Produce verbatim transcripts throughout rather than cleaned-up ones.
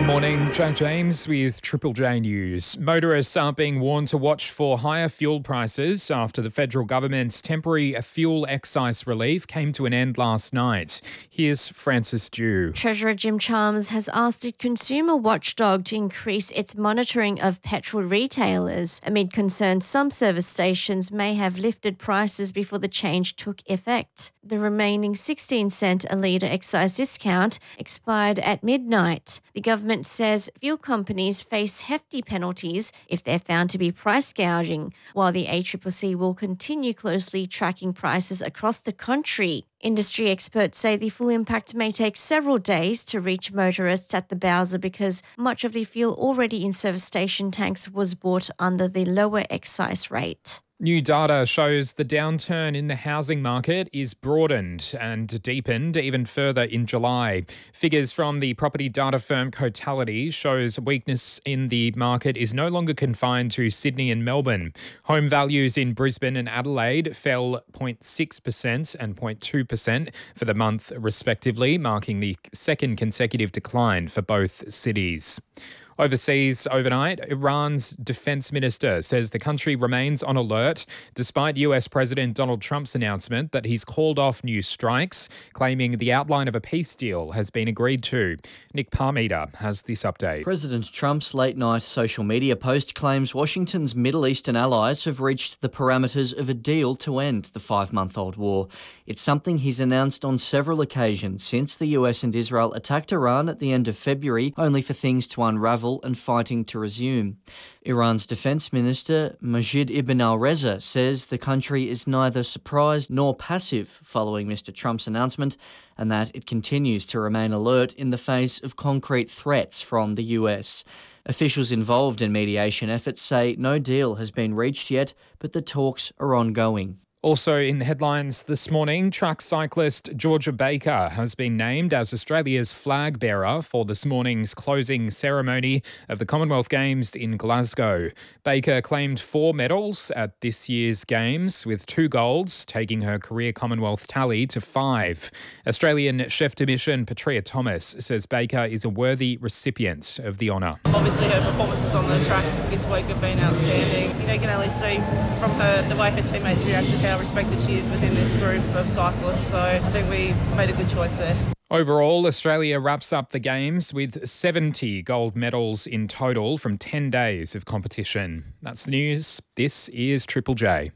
Morning, Jack James with Triple J News. Motorists are being warned to watch for higher fuel prices after the federal government's temporary fuel excise relief came to an end last night. Here's Francis Dew. Treasurer Jim Chalmers has asked a consumer watchdog to increase its monitoring of petrol retailers amid concerns some service stations may have lifted prices before the change took effect. The remaining sixteen cent a litre excise discount expired at midnight. The government says fuel companies face hefty penalties if they're found to be price gouging, while the A C C C will continue closely tracking prices across the country. Industry experts say the full impact may take several days to reach motorists at the Bowser because much of the fuel already in service station tanks was bought under the lower excise rate. New data shows the downturn in the housing market is broadened and deepened even further in July. Figures from the property data firm Cotality shows weakness in the market is no longer confined to Sydney and Melbourne. Home values in Brisbane and Adelaide fell zero point six percent and zero point two percent for the month respectively, marking the second consecutive decline for both cities. Overseas overnight, Iran's defense minister says the country remains on alert despite U S President Donald Trump's announcement that he's called off new strikes, claiming the outline of a peace deal has been agreed to. Nick Parmeter has this update. President Trump's late-night social media post claims Washington's Middle Eastern allies have reached the parameters of a deal to end the five-month-old war. It's something he's announced on several occasions since the U S and Israel attacked Iran at the end of February, only for things to unravel and fighting to resume. Iran's defense minister, Majid Ibn al-Reza, says the country is neither surprised nor passive following Mister Trump's announcement and that it continues to remain alert in the face of concrete threats from the U S. Officials involved in mediation efforts say no deal has been reached yet, but the talks are ongoing. Also in the headlines this morning, truck cyclist Georgia Baker has been named as Australia's flag bearer for this morning's closing ceremony of the Commonwealth Games in Glasgow. Baker claimed four medals at this year's Games, with two golds, taking her career Commonwealth tally to five. Australian chef de mission Petria Thomas says Baker is a worthy recipient of the honour. Obviously her performances on the track this week have been outstanding. You know, you can only see from her the way her teammates reacted how respected she is within this group of cyclists, so I think we made a good choice there. Overall, Australia wraps up the Games with seventy gold medals in total from ten days of competition. That's the news. This is Triple J.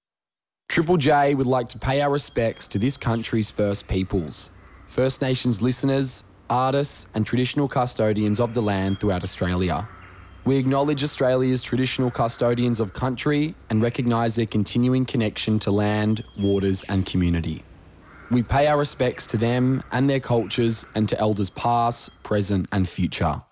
Triple J would like to pay our respects to this country's First Peoples, First Nations listeners, artists and traditional custodians of the land throughout Australia. We acknowledge Australia's traditional custodians of country and recognise their continuing connection to land, waters and community. We pay our respects to them and their cultures and to elders past, present and future.